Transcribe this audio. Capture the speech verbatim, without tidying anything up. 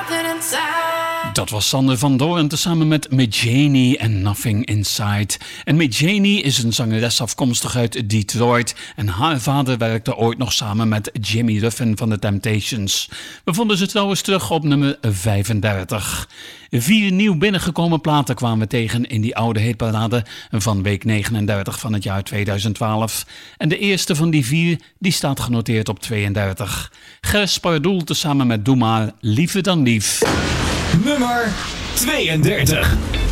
Dat was Sander van Doorn tezamen met Majani en Nothing Inside. En Majani is een zangeres afkomstig uit Detroit en haar vader werkte ooit nog samen met Jimmy Ruffin van The Temptations. We vonden ze trouwens terug op nummer vijfendertig. Vier nieuw binnengekomen platen kwamen we tegen in die oude hitparade van week negenendertig van het jaar tweeduizend twaalf. En de eerste van die vier die staat genoteerd op tweeëndertig. Gers Pardoel tezamen met Doe maar, Liever dan lief. Nummer tweeëndertig.